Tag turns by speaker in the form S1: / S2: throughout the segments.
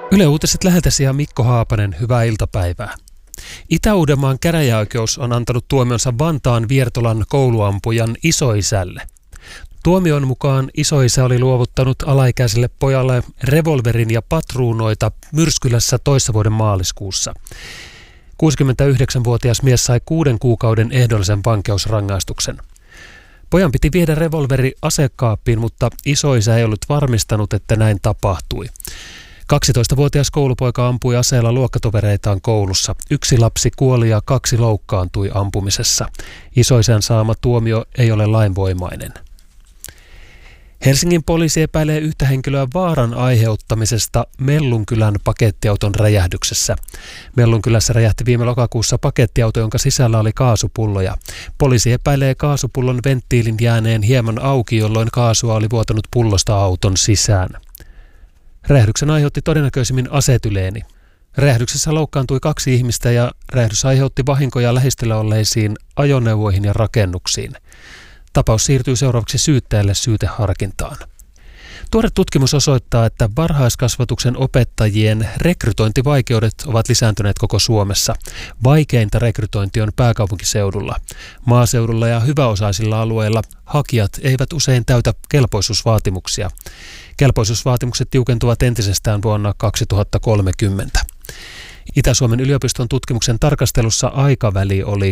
S1: Yle Uutiset läheltäsi ja Mikko Haapanen, hyvää iltapäivää. Itä-Uudenmaan käräjäoikeus on antanut tuomionsa Vantaan Viertolan kouluampujan isoisälle. Tuomion mukaan isoisä oli luovuttanut alaikäiselle pojalle revolverin ja patruunoita Myrskylässä toissa vuoden maaliskuussa. 69-vuotias mies sai 6 kuukauden ehdollisen vankeusrangaistuksen. Pojan piti viedä revolveri asekaappiin, mutta isoisä ei ollut varmistanut, että näin tapahtui. 12-vuotias koulupoika ampui aseella luokkatovereitaan koulussa. 1 lapsi kuoli ja 2 loukkaantui ampumisessa. Isoisän saama tuomio ei ole lainvoimainen. Helsingin poliisi epäilee yhtä henkilöä vaaran aiheuttamisesta Mellunkylän pakettiauton räjähdyksessä. Mellunkylässä räjähti viime lokakuussa pakettiauto, jonka sisällä oli kaasupulloja. Poliisi epäilee kaasupullon venttiilin jääneen hieman auki, jolloin kaasua oli vuotanut pullosta auton sisään. Räjähdyksen aiheutti todennäköisimmin asetyleeni. Räjähdyksessä loukkaantui 2 ihmistä ja räjähdys aiheutti vahinkoja lähistöllä olleisiin ajoneuvoihin ja rakennuksiin. Tapaus siirtyy seuraavaksi syyttäjälle syyteharkintaan. Tuore tutkimus osoittaa, että varhaiskasvatuksen opettajien rekrytointivaikeudet ovat lisääntyneet koko Suomessa. Vaikeinta rekrytointi on pääkaupunkiseudulla. Maaseudulla ja hyväosaisilla alueilla hakijat eivät usein täytä kelpoisuusvaatimuksia. Kelpoisuusvaatimukset tiukentuvat entisestään vuonna 2030. Itä-Suomen yliopiston tutkimuksen tarkastelussa aikaväli oli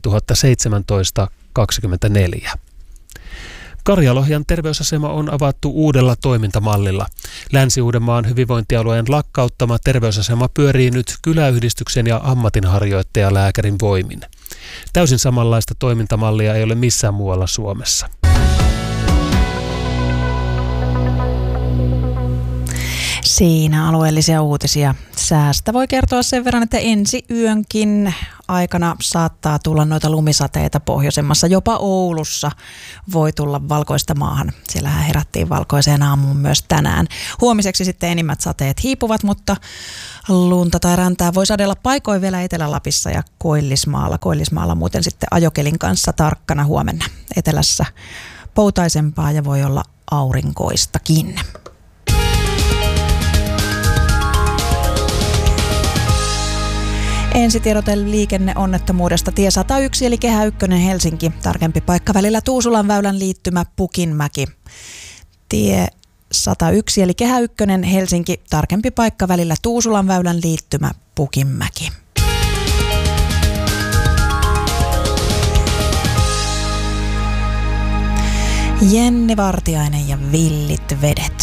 S1: 2017-2024. Karjalohjan terveysasema on avattu uudella toimintamallilla. Länsi-Uudenmaan hyvinvointialueen lakkauttama terveysasema pyörii nyt kyläyhdistyksen ja ammatinharjoittajalääkärin voimin. Täysin samanlaista toimintamallia ei ole missään muualla Suomessa.
S2: Siinä alueellisia uutisia. Säästä voi kertoa sen verran, että ensi yönkin aikana saattaa tulla noita lumisateita pohjoisemmassa. Jopa Oulussa voi tulla valkoista maahan. Siellähän herättiin valkoiseen aamuun myös tänään. Huomiseksi sitten enimmät sateet hiipuvat, mutta lunta tai räntää voi sadella paikoin vielä Etelä-Lapissa ja Koillismaalla. Koillismaalla muuten sitten ajokelin kanssa tarkkana huomenna. Etelässä poutaisempaa ja voi olla aurinkoistakin. Ensitiedote liikenneonnettomuudesta tie 101 eli Kehä 1 Helsinki. Tarkempi paikka välillä Tuusulan väylän liittymä Pukinmäki. Tie 101 eli Kehä 1 Helsinki. Tarkempi paikka välillä Tuusulan väylän liittymä Pukinmäki. Jenni Vartiainen ja Villit vedet.